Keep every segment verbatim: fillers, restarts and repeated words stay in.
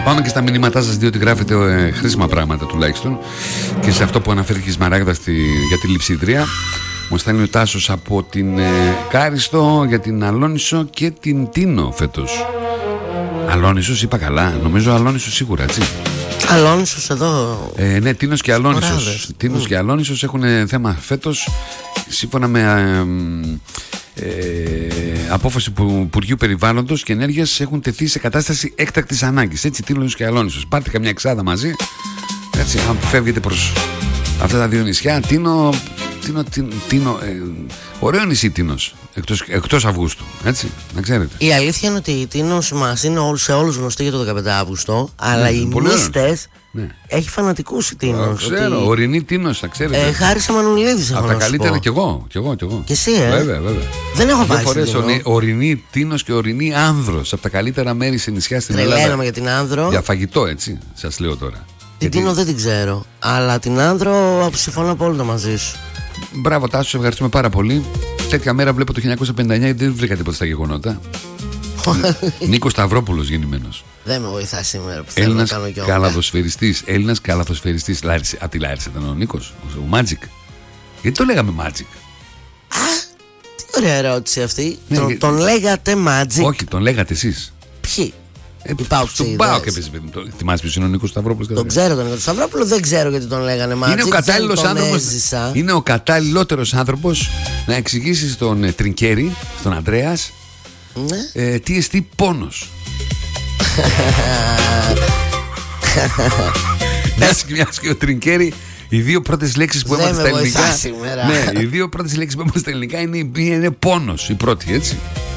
πάμε και στα μηνύματά σας, διότι γράφετε ε, χρήσιμα πράγματα τουλάχιστον. Και σε αυτό που αναφέρθηκε η Σμαράγδα στη, για τη Λειψίδρια. Μου στέλνει ο Τάσος από την ε, Κάριστο για την Αλόνισο και την Τίνο φέτος. Αλόνισος είπα καλά, νομίζω Αλόνισος σίγουρα, έτσι. Αλόνισος εδώ. Ε, ναι, Τίνος και Αλόνισος. Τίνος mm. και Αλόνισος έχουν θέμα φέτος. Σύμφωνα με ε, ε, απόφαση του Υπουργείου Περιβάλλοντος και Ενέργειας, έχουν τεθεί σε κατάσταση έκτακτης ανάγκης. Έτσι, Τίνος και Αλόνισος. Πάρτε καμιά εξάδα μαζί. Έτσι, αν φεύγετε προς αυτά τα δύο νησιά. Τίνο, Τίνο, Τίνο, Τίνο ε, ωραίο νησί Τίνος, εκτός, εκτός Αυγούστου, έτσι, να ξέρετε. Η αλήθεια είναι ότι η Τίνος μας είναι σε όλους γνωστή για το δεκαπέντε Αυγούστου, αλλά ναι, οι νήστες ναι. έχει φανατικούς η Τίνος. Ξέρω, ότι... ορεινή Τίνος, θα ξέρετε. Ε, Χάρισα Μανουλίδης, από τα καλύτερα κι εγώ, κι εγώ, κι εγώ. Και εσύ, ε. Βέβαια, βέβαια. Δεν έχω πάει στην Τίνο. Ορεινή Τίνος και ορεινή Άνδρος, από τα καλύτερα μέρη σε νησιά στην Ελλάδα. Τρελαίνομαι για την Άνδρο. Για φαγητό, έτσι, σας λέω τώρα. Την Τίνο δεν την ξέρω, αλλά την Άνδρο συμφωνώ απόλυτα μαζί σου. Μπράβο Τάσο, σε ευχαριστούμε πάρα πολύ. Τέτοια μέρα βλέπω το χίλια εννιακόσια πενήντα εννιά, δεν βρήκα τίποτα στα γεγονότα. Νίκος Σταυρόπουλος γεννημένος. Δεν με βοηθά σήμερα που θέλω Έλληνας να κάνω κι όλα. Καλαθοσφαιριστής, Έλληνας καλαθοσφαιριστής. Από τη Λάρισα ήταν ο Νίκος, ο Magic. Γιατί το λέγαμε Magic? Α, τι ωραία ερώτηση αυτή. Ναι, τον, τον λέγατε Magic? Όχι, τον λέγατε εσείς. Ποιοι? Ε, στον Πάοκ έπαιζε. Θυμάσαι ποιος είναι ο Νίκος Σταυρόπουλος? Τον ξέρω τον Νίκο Σταυρόπουλο, δεν ξέρω γιατί τον λέγανε Magic. Είναι ο κατάλληλος άνθρωπος. Είναι ο κατάλληλότερος άνθρωπος να εξηγήσει στον ε, Τρινκέρι, στον Ανδρέας, ναι. ε, τι εστί πόνος. Μιας και ο Τρινκέρι, οι δύο πρώτες λέξεις που έμαθα στα ελληνικά. Ναι, οι δύο πρώτες λέξεις που έμαθα στα ελληνικά είναι, είναι πόνος, η πρώτη, έτσι.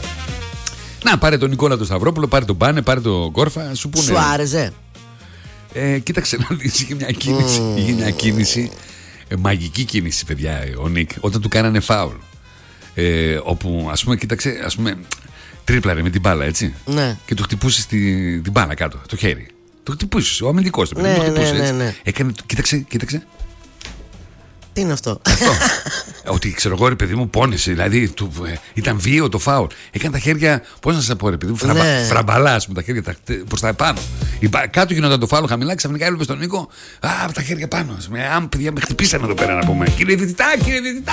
Να, πάρε τον Νικόλα τον Σταυρόπουλο, πάρε τον Πάνε, πάρε τον Κόρφα, σου πούνε. Σου άρεσε? Ε, κοίταξε να δεις, είχε μια κίνηση, mm. είχε μια κίνηση ε, μαγική κίνηση, παιδιά, ο Νικ, όταν του κάνανε φάουλ. Ε, όπου, ας πούμε, κοίταξε, ας πούμε, τρίπλαρε με την μπάλα, έτσι. Ναι. Και του χτυπούσε στη, την μπάλα κάτω, το χέρι. Το χτυπούσε, ο αμυντικός, το, ναι, το χτυπούσε, ναι, έτσι. Ναι, ναι. Έκανε, κοίταξε, κοίταξε. Τι είναι αυτό? Αυτό. Ότι ξέρω εγώ, ρε παιδί μου, πόνεσε. Δηλαδή του, ε, ήταν βίαιο το φάουλ. Έκανε τα χέρια, πώς να σας πω, ρε παιδί μου, φραμπα, ναι. φραμπαλά με τα χέρια τα, προς τα επάνω. Η, κάτω γινόταν το φάουλ χαμηλά, ξαφνικά έβλεπε τον Νίκο. Α, τα χέρια πάνω. Α, παιδιά, με χτυπήσανε εδώ πέρα να πούμε. Κύριε Διτητά, κύριε Διτητά.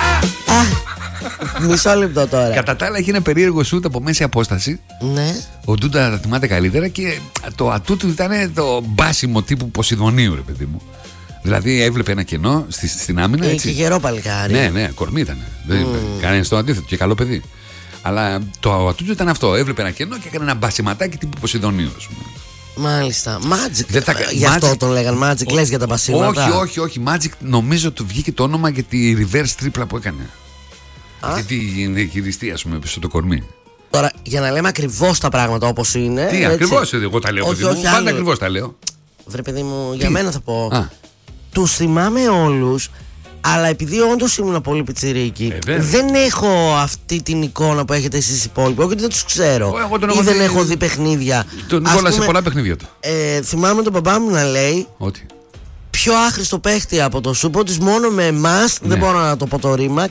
Μισό λεπτό τώρα. Κατά τα άλλα, είχε ένα περίεργο σούτ από μέση απόσταση. Ναι. Ο Ντούντα τα θυμάται καλύτερα και το ατού του ήταν το μπάσιμο τύπου Ποσειδονίου, ρε παιδί μου. Δηλαδή έβλεπε ένα κενό στη, στην άμυνα. Έτσι. Και γερό παλικάρι. Ναι, ναι, κορμί ήταν. Δεν mm. Κανένα στο αντίθετο και καλό παιδί. Αλλά το ατού του ήταν αυτό. Έβλεπε ένα κενό και έκανε ένα μπασιματάκι τύπου Ποσειδονίου. Μάλιστα. Magic. Τα... Γι' αυτό Magic... τον λέγαν Magic, λες για τα μπασίματα? Όχι, όχι, όχι. Magic νομίζω του βγήκε το όνομα για τη reverse τρίπλα που έκανε. Α? Γιατί είναι χειριστή, ας πούμε, πίσω το κορμί. Τώρα, για να λέμε ακριβώς τα πράγματα όπως είναι. Τι ακριβώς, εγώ τα λέω. Όχι, όχι, πάντα ακριβώς τα λέω. Βρε παιδί μου, τι? Για μένα θα πω. Α. Τους θυμάμαι όλους, αλλά επειδή όντως ήμουν πολύ πιτσιρίκι, ε, δεν έχω αυτή την εικόνα που έχετε εσείς οι υπόλοιποι. Όχι, δεν τους ξέρω. Ή δεν δει... έχω δει παιχνίδια. Τον Νικόλα σε πολλά παιχνίδια του. Ε, θυμάμαι τον μπαμπά μου να λέει ότι πιο άχρηστο παίχτη από το σούπο της, μόνο με εμάς, ναι. Δεν μπορώ να το πω το ρήμα.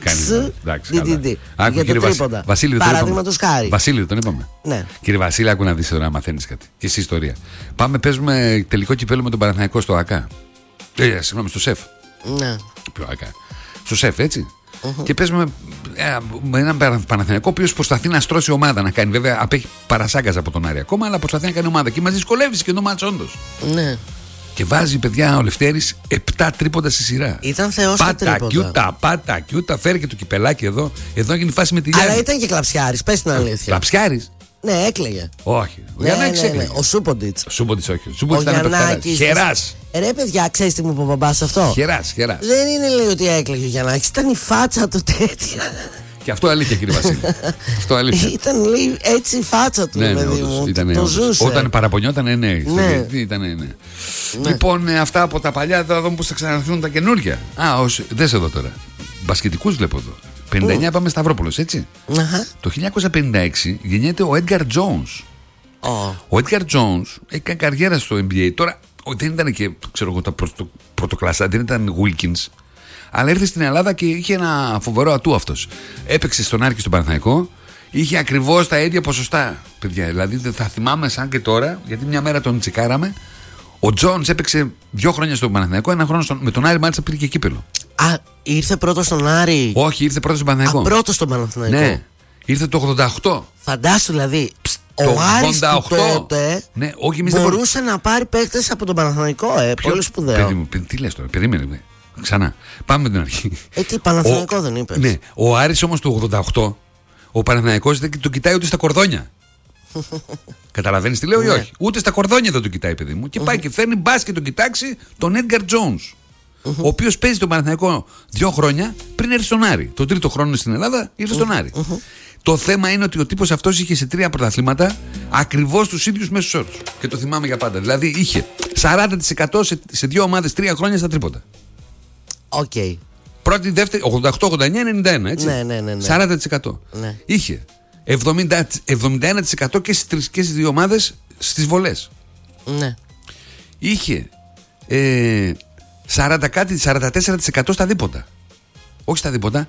Για το τρίποντα. Παραδείγματος χάρη. Βασίλη, τον είπαμε. Ναι. Κύριε Βασίλη, άκου να δεις τώρα να μαθαίνεις κάτι. Και εσύ ιστορία. Πάμε, παίζουμε τελικό κυπέλλο με τον Παναθηναϊκό στο ΑΚΑ. Ε, συγγνώμη, στο ΣΕΦ. Ναι. Ποιο ΑΚΑ. Στο ΣΕΦ, έτσι. Uh-huh. Και παίζουμε ε, με έναν Παναθηναϊκό ο οποίος προσπαθεί να στρώσει ομάδα να κάνει. Βέβαια, απέχει παρασάγκαζα από τον Άρη ακόμα, αλλά προσπαθεί να κάνει ομάδα. Και μας δυσκολεύει και το μάτσο όντως. Ναι. Και βάζει, παιδιά, ο Λευτέρης επτά τρίποντα στη σειρά. Ήταν θεός στα τρίποντα. Πάτα, κιούτα, πάτα, κιούτα. Φέρει και το κυπελάκι εδώ. Εδώ έγινε φάση με τη Γιάννη. Αλλά ήταν και κλαψιάρης, πες την αλήθεια. Κλαψιάρης. Ναι, έκλαιγε. Όχι. Ο ναι, Γιαννάκης ναι, έκλαιγε. Ναι. Ο Σούποντιτς. Ο Σούποντιτς, όχι. Ο Σούποντιτς ήταν παιχταράς. Χεράς. Ρε παιδιά, ξέρεις τι μου είπε ο μπαμπάς αυτό? Χεράς, χεράς. Δεν είναι, λέει, ότι έκλαιγε ο Γιαννάκης. Ήταν η φάτσα του τέτοια. Και αυτό αλήθεια, κύριε Βασίλη. Αυτό αλήθεια. Ήταν, λέει, έτσι η φάτσα του, ναι, παιδί ναι, μου. Ήτανε, το ζούσε. Όταν παραπονιόταν, ναι. ναι. Ήτανε, ναι. ναι. Λοιπόν, αυτά από τα παλιά, θα δούμε πώς θα ξαναρθούν τα καινούργια. Α, ως, δες εδώ τώρα. Μπασκετικούς βλέπω εδώ. πενήντα εννιά mm. πάμε Σταυρόπουλος, έτσι. Uh-huh. Το χίλια εννιακόσια πενήντα έξι γεννιέται ο Edgar Jones. Oh. Ο Edgar Jones έκανε καριέρα στο N B A. Τώρα δεν ήταν και, ξέρω εγώ, τα πρωτο, πρωτοκλασσά, δεν ήταν Wilkins. Αλλά ήρθε στην Ελλάδα και είχε ένα φοβερό ατού αυτός. Έπαιξε στον Άρη και στον Παναθηναϊκό. Είχε ακριβώς τα ίδια ποσοστά, παιδιά. Δηλαδή θα θυμάμαι σαν και τώρα, γιατί μια μέρα τον τσεκάραμε Ο Τζόνς έπαιξε δύο χρόνια στον Παναθηναϊκό, ένα χρόνο στον, με τον Άρη μάλιστα πήρε και κύπελο. Α, ήρθε πρώτο στον Άρη. Όχι, ήρθε πρώτο στον Παναθηναϊκό. Α, πρώτο στον Παναθηναϊκό. Ναι, ήρθε το ογδόντα οκτώ. Φαντάσου δηλαδή. Ο Άρης του τότε ναι, όχι, μπορούσε δεν... να πάρει παίκτες από τον Παναθηναϊκό. Ε, Ποιο... Πολύ σπουδαίο. Παιδί μου, τι λες τώρα, περίμενε. Ξανά. Πάμε με την αρχή. Ε, τι Παναθηναϊκό ο... δεν είπες. Ναι, ο Άρης όμως του ογδόντα οκτώ, ο Παναθηναϊκός δεν το κοιτάει ούτε στα κορδόνια. Καταλαβαίνεις τι λέω ή όχι. Ούτε στα κορδόνια δεν το κοιτάει, παιδί μου. Και πάει και φέρνει μπας και τον κοιτάξει τον Edgar Jones. Ο οποίος παίζει τον Παναθηναϊκό δύο χρόνια πριν έρθει στον Άρη. Το τρίτο χρόνο στην Ελλάδα ήρθε στον Άρη. Το θέμα είναι ότι ο τύπος αυτός είχε σε τρία πρωταθλήματα ακριβώς τους ίδιους μέσους όρους. Και το θυμάμαι για πάντα. Δηλαδή είχε σαράντα τοις εκατό σε, σε δύο ομάδες τρία χρόνια στα τρίποτα. Οκ. Okay. Πρώτη, δεύτερη, ογδόντα οκτώ, ογδόντα εννιά, ενενήντα ένα, έτσι. Ναι, ναι, ναι, ναι. σαράντα τοις εκατό. Ναι. Είχε εβδομήντα, εβδομήντα ένα τοις εκατό και στις, και στις δύο ομάδες στις βολές. Ναι. Είχε ε, σαράντα κάτι, σαράντα τέσσερα τοις εκατό στα δίποτα. Όχι στα δίποτα.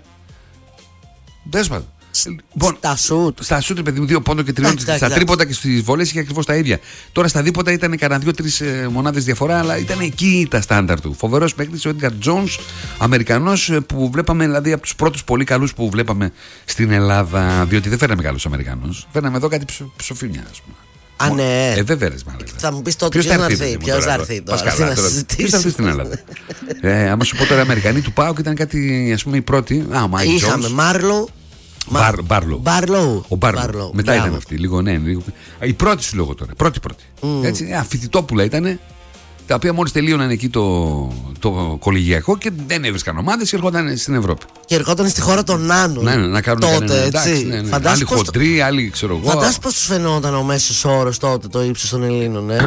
Δέσπα. Λοιπόν, στα σουτ. Στα σουτ, παιδί μου, δύο πόντο και τριών. Στα τρίποτα και στις βολές είχε ακριβώς τα ίδια. Τώρα στα δίποτα ήταν κανένα δύο-τρεις ε, μονάδες διαφορά, αλλά ήταν εκεί τα στάνταρ του. Φοβερός παίκτης ο Edgar Jones, Αμερικανός που βλέπαμε, δηλαδή από τους πρώτους πολύ καλούς που βλέπαμε στην Ελλάδα. Διότι δεν φέραμε καλούς Αμερικανούς. Φέραμε εδώ κάτι ψο, ψοφίμια, ας πούμε. Α, ναι. Ε, δεν φέρες μάλλον. Θα μου πεις τότε ποιος θα έρθει. Ποιος θα έρθει τώρα. Ποιος θα έρθει στην Ελλάδα. ε, άμα σου πω τώρα Αμερικανοί του ΠΑΟΚ ήταν κάτι, ας πούμε, οι πρώτοι. Είχαμε Μάρλο. Μπαρ, Μπάρλο. Μπάρλο. Ο Μπάρλο. Μετά Μπράβο. Ήταν αυτή. Λίγο, ναι, λίγο. Η πρώτη σου λόγω τώρα. Πρώτη πρώτη. Mm. Έτσι, αφιτητόπουλα ήταν. Τα οποία μόλις τελείωναν εκεί το, το κολεγιακό και δεν έβρισκαν ομάδες και ερχόταν στην Ευρώπη. Και ερχόταν στη χώρα των Νάνων. Ναι, ναι, να κάνουν τότε, κανένα, έτσι. Εντάξει, ναι, ναι. Άλλοι χοντροί, το... άλλοι ξέρω εγώ. Φαντάσου πώς τους φαινόταν ο μέσος όρος τότε το ύψος των Ελλήνων, ε.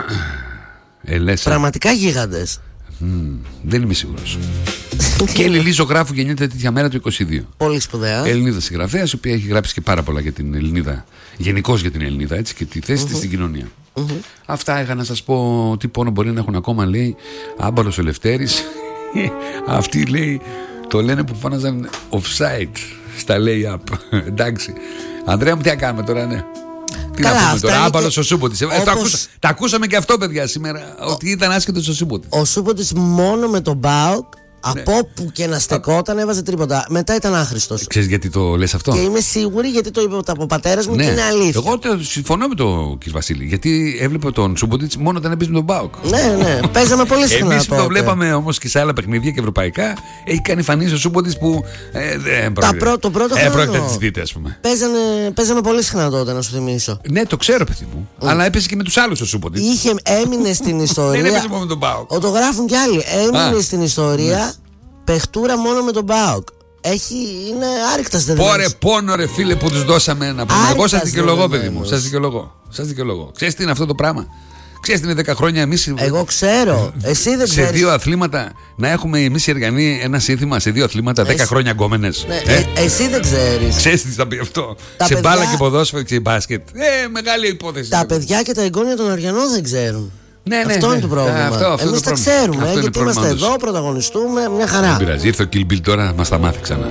ε λες, Πραγματικά γίγαντες. Mm, δεν είμαι σίγουρος. Και η Λιλή Ζωγράφου γεννιέται τέτοια μέρα του είκοσι δύο. Πολύ σπουδαία. Ελληνίδα συγγραφέας, η οποία έχει γράψει και πάρα πολλά για την Ελληνίδα, γενικώς για την Ελληνίδα, έτσι, και τη θέση mm-hmm. της στην κοινωνία. Mm-hmm. Αυτά είχα να σας πω. Τι πόνο μπορεί να έχουν ακόμα, λέει. Άμπαλος ο Λευτέρης. Αυτοί, λέει, το λένε που φάναζαν offside στα lay-up. Εντάξει. Ανδρέα μου, τι να κάνουμε τώρα, ναι. Τι Καλά, να πούμε τώρα, άμπαλος και... ο Σούποτης. Όπως... Τα, ακούσα, τα ακούσαμε και αυτό, παιδιά, σήμερα. Ο... Ότι ήταν άσχετος ο Σούποτης. Ο Σούποτης μόνο με τον ΠΑΟΚ, ναι. Από όπου και να στεκόταν, έβαζε τρίποτα. Μετά ήταν άχρηστος. Ξέρεις γιατί το λες αυτό? Και είμαι σίγουρη γιατί το είπε από ο πατέρας μου, ναι. Και είναι αλήθεια. Εγώ το συμφωνώ με τον κ. Βασίλη. Γιατί έβλεπε τον Σούμποτιτς μόνο όταν έπαιζε με τον ΠΑΟΚ. Ναι, ναι. Παίζαμε πολύ συχνά. Εμείς που το βλέπαμε όμως και σε άλλα παιχνίδια και ευρωπαϊκά, έχει κάνει εμφανίσεις ο Σούμποτιτς που. Ε, δεν πρόκειται. Πρω, το πρώτο χρόνο. Ε, πρόκειται να τις δείτε, ας πούμε. Παίζανε, παίζαμε πολύ συχνά τότε, να σου θυμίσω. Ναι, το ξέρω, παιδί μου. Mm. Αλλά έπαιζε και με τους άλλους ο Σούμποτιτς. Είχε, έμεινε στην ιστορία. Δεν έπαιζε μόνο με τον ΠΑΟΚ. Ο το γράφουν κι άλλοι. Έμεινε στην ιστορία. Παιχτούρα μόνο με τον ΠΑΟΚ. Έχει, είναι άρρηκτα στα δεδομένα. Πόρε πόνο, ρε φίλε, που τους δώσαμε να πούμε. Εγώ σας δικαιολογώ, παιδί μου. Σας δικαιολογώ. Σας δικαιολογώ. Ξέρεις τι είναι αυτό το πράγμα? Ξέρεις τι είναι δέκα χρόνια εμείς? Εγώ ξέρω. Εσύ δεν ξέρεις. Σε δύο αθλήματα να έχουμε εμείς οι Εργανοί ένα σύνθημα σε δύο αθλήματα δέκα χρόνια γκόμενες. Ναι, ε? Ε, εσύ δεν ξέρεις. Ξέρεις τι θα πει αυτό? Τα σε παιδιά... μπάλα και ποδόσφαιρο και μπάσκετ. Ε, μεγάλη υπόθεση. Τα παιδιά και τα εγγόνια των Αριανών δεν ξέρουν. Ναι, ναι, αυτό ναι. είναι το πρόβλημα. Εμείς τα ξέρουμε, αυτό γιατί είμαστε εδώ, πρωταγωνιστούμε, μια χαρά. Δεν πειράζει, ήρθε ο Kill Bill τώρα, μας τα μάθει ξανά.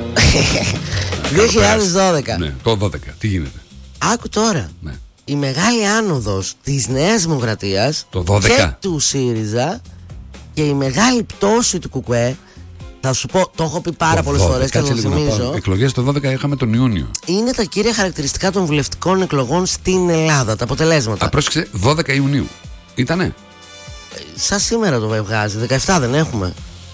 δύο χιλιάδες δώδεκα. Ναι, το δώδεκα, τι γίνεται? Άκου τώρα, ναι. Η μεγάλη άνοδος της Νέας Δημοκρατίας το δώδεκα. Και του ΣΥΡΙΖΑ και η μεγάλη πτώση του ΚΚΕ. Θα σου πω, το έχω πει πάρα πολλές φορές και θα το θυμίζω. Εκλογές το δώδεκα είχαμε τον Ιούνιο. Είναι τα κύρια χαρακτηριστικά των βουλευτικών εκλογών στην Ελλάδα, τα αποτελέσματα. Α, πρόσεξε, δώδεκα Ιουνίου. Ήτανε? Σαν σήμερα το βγάζει, δεκαεπτά δεν έχουμε?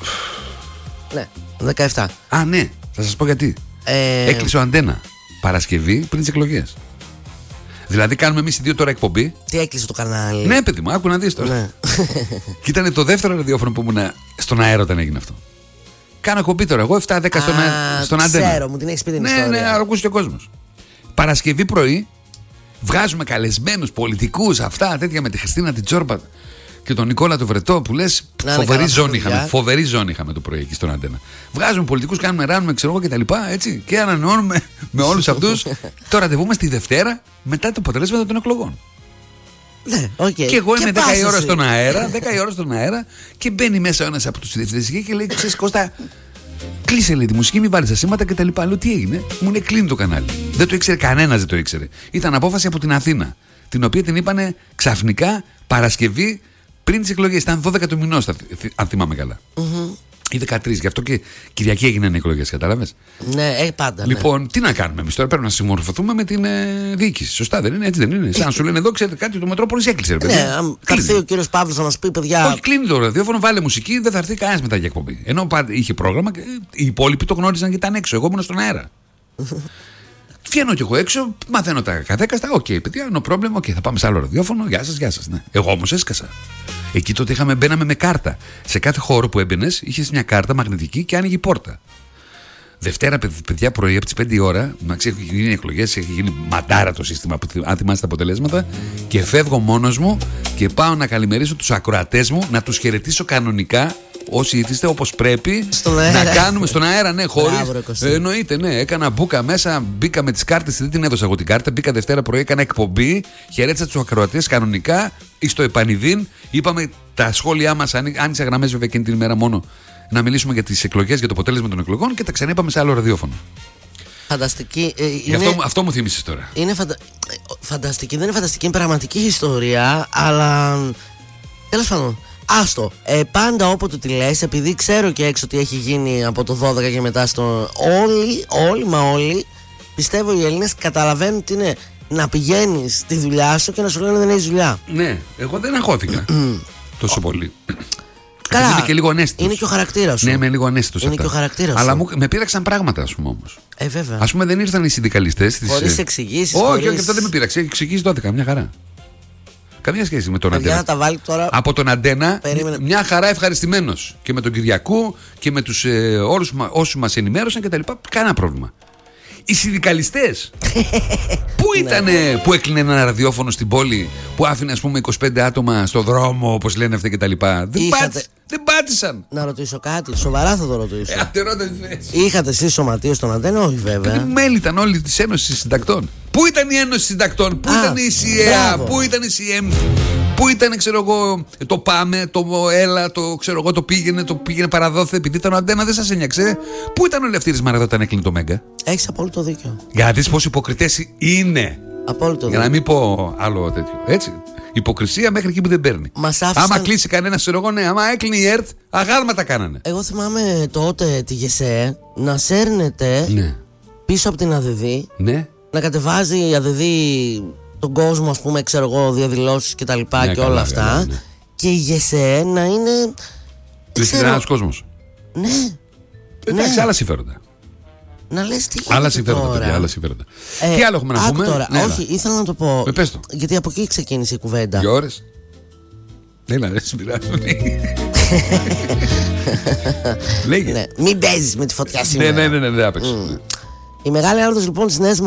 Ναι, δεκαεπτά. Α, ναι, θα σας πω γιατί. ε... Έκλεισε ο Αντένα Παρασκευή πριν τις εκλογές. Δηλαδή κάνουμε εμείς οι δύο τώρα εκπομπή. Τι έκλεισε το κανάλι? Ναι, παιδί μου, άκου να δεις τώρα. Ναι. Και ήταν το δεύτερο ραδιόφωνο που ήμουν στον αέρα όταν έγινε αυτό. Κάνω εκπομπή τώρα, εγώ επτά δέκα στον, στον Αντένα. Ξέρω, μου την έχεις πει την ναι, ιστορία. Ναι, ναι, ακούσει και ο κόσμος. Παρασκευή πρωί βγάζουμε καλεσμένους πολιτικούς, αυτά τέτοια, με τη Χριστίνα την Τζόρμπα και τον Νικόλα το Βρετό που λες. Φοβερή ζώνη είχαμε. Φοβερή ζώνη είχαμε το πρωί εκεί στον Αντένα. Βγάζουμε πολιτικούς, κάνουμε ράνουμε, ξέρω εγώ κτλ. Έτσι, και ανανεώνουμε με όλους αυτούς το ραντεβού μας τη Δευτέρα μετά το αποτελέσματα των εκλογών. Ναι, okay. Και εγώ είμαι δέκα η ώρα στον αέρα, δέκα η ώρα στον αέρα και μπαίνει μέσα ένας από τους διευθυντές και λέει: ξέρεις, Κώστα, κλείσε, λέει, τη μουσική, μην βάλει τα σήματα και τα λοιπά. Λέω: τι έγινε? Μου είναι κλείνει το κανάλι. Δεν το ήξερε κανένας, δεν το ήξερε. Ήταν απόφαση από την Αθήνα, την οποία την είπανε ξαφνικά Παρασκευή πριν τις εκλογές. Ήταν δώδεκα του μηνός, αν θυμάμαι καλά. Mm-hmm. Ή δεκατρείς, γι' αυτό και Κυριακή έγιναν οι εκλογές, κατάλαβες. Ναι, ε, πάντα. Λοιπόν, ναι. τι να κάνουμε εμείς τώρα, πρέπει να συμμορφωθούμε με την ε, διοίκηση. Σωστά, δεν είναι, έτσι δεν είναι. Σαν να σου λένε εδώ, ξέρετε κάτι, το Μετρόπολης έκλεισε. Ρε, παιδί. Ναι, θα έρθει ο κύριος Παύλος να μας πει, παιδιά. Όχι, κλείνει το ραδιόφωνο, βάλε μουσική, δεν θα έρθει κανένας μετά για εκπομπή. Ενώ είχε πρόγραμμα, οι υπόλοιποι το γνώριζαν και ήταν έξω. Εγώ ήμουν στον αέρα. Βγαίνω κι εγώ έξω, μαθαίνω τα καθέκαστα. Οκ, okay, παιδιά, no problem, okay, θα πάμε σε άλλο ραδιόφωνο. Γεια σας, γεια σας. Ναι. Εγώ όμως έσκασα. Εκεί τότε είχαμε, μπαίναμε με κάρτα. Σε κάθε χώρο που έμπαινες, είχες μια κάρτα μαγνητική και άνοιγε η πόρτα. Δευτέρα, παιδιά, πρωί από τις πέντε η ώρα, να ξέρει, έχει γίνει εκλογές, έχει γίνει μαντάρα το σύστημα, αν θυμάσαι τα αποτελέσματα. Και φεύγω μόνος μου και πάω να καλημερίσω τους ακροατές μου, να τους χαιρετήσω κανονικά. Όσοι ήθιστε όπως πρέπει να κάνουμε στον αέρα, ναι, χωρίς. Ε, εννοείται, ναι. Έκανα μπούκα μέσα, μπήκα με τις κάρτες, δεν την έδωσα εγώ την κάρτα. Μπήκα Δευτέρα πρωί, έκανα εκπομπή, χαιρέτησα τους ακροατές κανονικά. Στο επανειδήν, είπαμε τα σχόλιά μας, άνοιξα γραμμές βέβαια εκείνη την ημέρα μόνο, να μιλήσουμε για τις εκλογές, για το αποτέλεσμα των εκλογών και τα ξαναείπαμε σε άλλο ραδιόφωνο. Φανταστική. Ε, είναι... αυτό, αυτό μου θύμισες τώρα. Είναι φαντα... φανταστική, δεν είναι φανταστική, είναι πραγματική ιστορία, αλλά τέλος πάντων. Άστο, ε, πάντα όποτε τη λες, επειδή ξέρω και έξω τι έχει γίνει από το δώδεκα και μετά στο... Όλοι, όλοι μα όλοι, πιστεύω οι Έλληνες καταλαβαίνουν τι είναι να πηγαίνεις στη δουλειά σου και να σου λένε δεν έχεις δουλειά. Ναι, εγώ δεν αγχώθηκα τόσο πολύ. Καλά, είναι και λίγο ανέστητος. Είναι και ο χαρακτήρας σου. Ναι, είμαι λίγο ανέστητος. Είναι αυτά. Και ο χαρακτήρας Αλλά σου. μου, με πείραξαν πράγματα, ας πούμε όμως. Ε, βέβαια. Ας πούμε δεν ήρθαν οι συνδικαλιστές. Χωρίς εξηγήσεις. Όχι, χωρίς... όχι, αυτό δεν με πείραξε. Εξηγήσεις δόθηκα, μια χαρά. Καμία σχέση με τον Αντένα. Τα βάλει τώρα... Από τον Αντένα, Περίμενε. μια χαρά ευχαριστημένος. Και με τον Κυριακού και με τους ε, όλους όσους μας ενημέρωσαν κτλ. Κανένα πρόβλημα. Οι συνδικαλιστές πού ήτανε που έκλεινε ένα ραδιόφωνο στην πόλη, που άφηνε ας πούμε είκοσι πέντε άτομα στο δρόμο, όπως λένε αυτοί κτλ. Δεν, Είχατε... δεν πάτησαν. Να ρωτήσω κάτι, σοβαρά θα το ρωτήσω. Ε, Είχατε εσείς σωματείο στον Αντένα, όχι βέβαια. Τι μέλη ήταν όλοι της Ένωσης Συντακτών. Πού ήταν η Ένωση Συντακτών, πού Α, ήταν η ΣΥΕΑ, πού ήταν η ΣΥΕΜ, πού ήταν ξέρω εγώ, το Πάμε, το Έλα, το ξέρω εγώ, το πήγαινε, το πήγαινε παραδόθε, επειδή ήταν ο Αντένα, δεν σας ένιαξε. Πού ήταν όλοι αυτοί οι Μαραδό όταν έκλεινε το Μέγκα. Έχεις απόλυτο δίκιο. Για να δεις πόσο υποκριτές είναι. Απόλυτο δίκιο. Για να μην πω άλλο τέτοιο. Έτσι. Υποκρισία μέχρι εκεί που δεν παίρνει. Μας άφησαν... Άμα κλείσει κανένα, ξέρω εγώ, ναι, άμα έκλεινε η ΕΡΤ, αγάλματα κάνανε. Εγώ θυμάμαι τότε τη ΓΕΣΕ να σέρνεται ναι. πίσω από την ΑΔΔ. Ναι. Να κατεβάζει η ΑΔΔ τον κόσμο, ας πούμε, ξέρω εγώ, διαδηλώσεις και τα λοιπά ναι, και όλα καλά, αυτά. Καλά, ναι. Και η ΓΕΣΕ να είναι. Δεν ξέρω. Ένας κόσμος. Ναι. Εντάξει, ναι. άλλα συμφέροντα. Να λες τι άλλα συμφέροντα, παιδιά, άλλα συμφέροντα. Ε, τι άλλο έχουμε να πούμε. Τώρα, ναι, όχι, ήθελα να το πω. Με πες το. Γιατί από εκεί ξεκίνησε η κουβέντα. Δύο ώρες. Έλα, δεν συμπειράζουν. Λέγε. Ναι. Μην παίζεις με τη φωτιά σήμερα. Ναι, ναι, ναι, ναι, ναι, άπαιξε. Mm. Η μεγάλη άνοδος λοιπόν της Νέας